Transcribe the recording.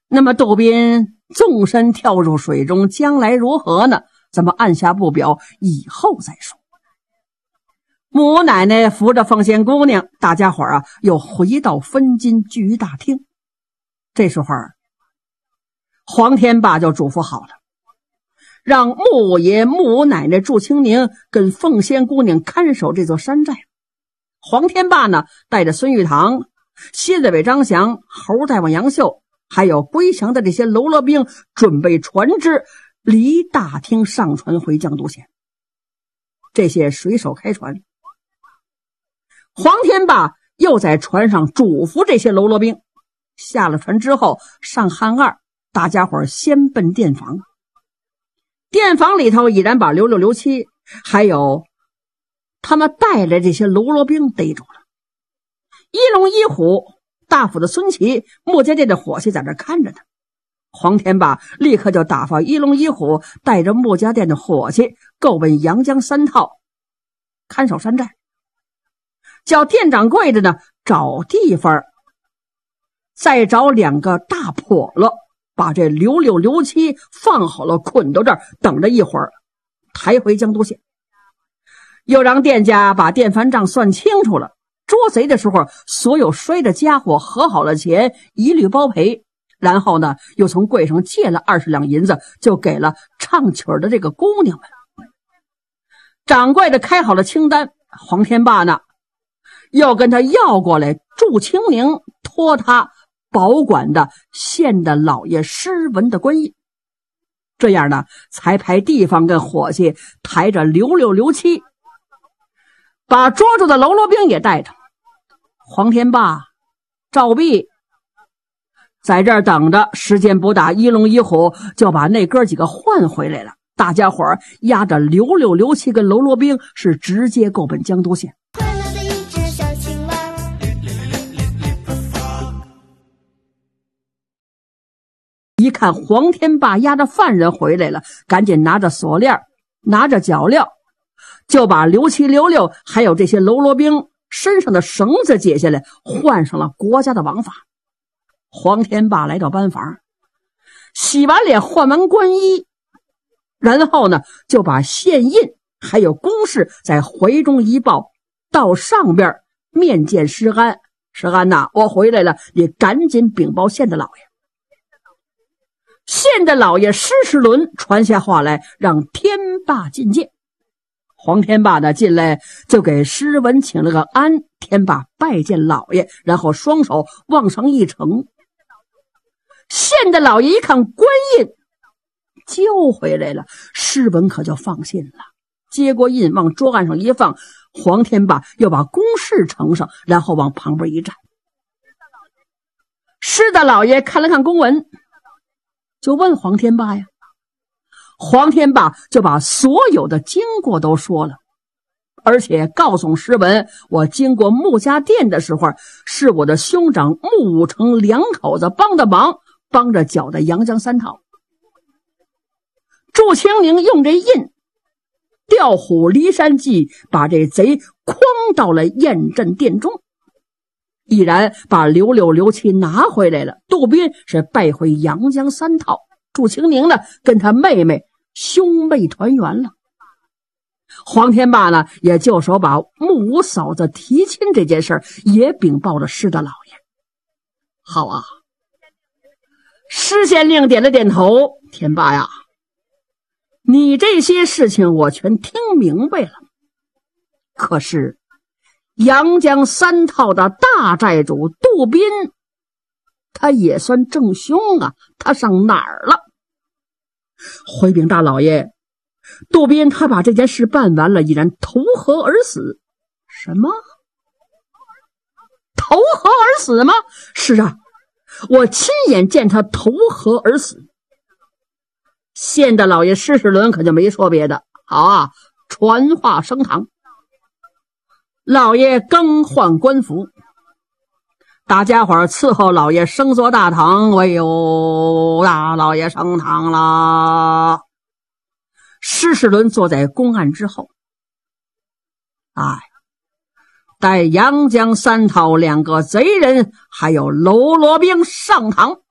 那么杜宾纵身跳入水中，将来如何呢？咱们按下不表，以后再说。母奶奶扶着凤仙姑娘，大家伙又回到分金聚大厅。这时候黄天霸就嘱咐好了，让穆爷、穆奶奶、祝清宁跟凤仙姑娘看守这座山寨。黄天霸呢，带着孙玉堂、蝎子尾张翔、猴大王杨秀还有归降的这些喽啰兵，准备船只离大厅上船回江都县。这些水手开船，黄天霸又在船上嘱咐这些喽啰兵，下了船之后上汉二，大家伙先奔店房。店房里头已然把刘六、刘七还有他们带来这些喽啰兵逮住了。一龙一虎、大府的孙琦、穆家店的伙计在这看着呢。黄天霸立刻就打发一龙一虎带着穆家店的伙计够奔阳江三套看守山寨，叫店掌柜的呢找地方，再找2个大笸箩，把这刘六、刘七放好了，捆到这儿，等着一会儿抬回江都县。又让店家把店番账算清楚了，捉贼的时候所有摔的家伙合好了钱一律包赔。然后呢，又从柜上借了20两银子，就给了唱曲的这个姑娘们。掌柜的开好了清单，黄天霸呢又跟他要过来祝清宁托他保管的县的老爷诗文的官印。这样呢，才派地方跟伙计抬着刘六、刘七，把捉住的喽啰兵也带着。黄天霸、赵弼在这儿等着，时间不大，一龙一虎就把那哥几个换回来了。大家伙押着刘六、刘七跟喽啰兵是直接够奔江都县。一看黄天霸押着犯人回来了，赶紧拿着锁链拿着脚镣，就把刘七、刘六还有这些喽啰兵身上的绳子解下来，换上了国家的王法。黄天霸来到班房，洗完脸换完官衣，然后呢就把县印还有公事在怀中一抱，到上边面见施安。施安呐，我回来了，你赶紧禀报县的老爷。县的老爷施世伦传下话来，让天霸觐见。黄天霸呢进来就给施文请了个安，天霸拜见老爷，然后双手往上一呈。县的老爷一看官印救回来了，施文可就放心了，接过印往桌案上一放，黄天霸又把公事呈上，然后往旁边一站。施大老爷看了看公文，就问黄天霸呀，黄天霸就把所有的经过都说了，而且告诉施文，我经过穆家店的时候，是我的兄长穆武成2口子帮的忙，帮着搅的阳江三套。祝清宁用这印调虎离山计，把这贼诓到了雁阵殿中，毅然把刘六、刘七拿回来了。杜宾是败回阳江三套，祝清宁呢跟他妹妹兄妹团圆了。黄天霸呢也就手把穆五嫂子提亲这件事也禀报了施大老爷。好啊，施县令点了点头，天霸呀，你这些事情我全听明白了，可是阳江三套的大寨主杜宾他也算正凶啊，他上哪儿了？回禀大老爷，杜宾他把这件事办完了，已然投河而死。什么？投河而死吗？是啊，我亲眼见他投河而死。县的老爷施世伦可就没说别的，好啊，传话升堂。老爷更换官服，大家伙伺候老爷升坐大堂。哎呦，大老爷升堂了。施世伦坐在公案之后，带阳江三套2个贼人还有喽啰兵上堂。